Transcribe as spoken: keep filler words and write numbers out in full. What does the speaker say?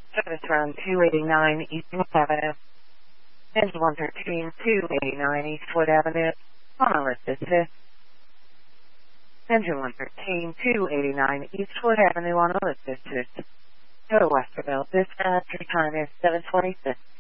Service run two eighty-nine Eastwood Avenue. Engine one thirteen, two eighty-nine Eastwood Avenue. On a list assist. Engine one thirteen, two eighty-nine Eastwood Avenue on a list assist. Go to Westerville. Dispatch, your time is seven twenty-six.